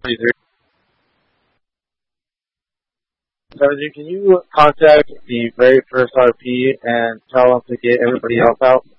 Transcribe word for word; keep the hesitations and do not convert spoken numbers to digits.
seventy, can you contact the very first R P and tell them to get everybody else out?